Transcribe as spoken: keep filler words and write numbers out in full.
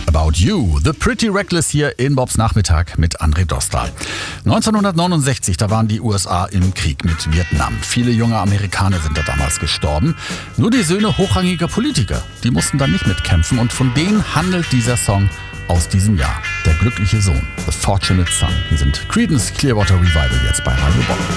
About You. The Pretty Reckless hier in Bobs Nachmittag mit André Dostal. neunzehnhundertneunundsechzig, da waren die U S A im Krieg mit Vietnam. Viele junge Amerikaner sind da damals gestorben. Nur die Söhne hochrangiger Politiker, die mussten dann nicht mitkämpfen. Und von denen handelt dieser Song aus diesem Jahr. Der glückliche Sohn, The Fortunate Son. Hier sind Creedence Clearwater Revival jetzt bei Radio Bob.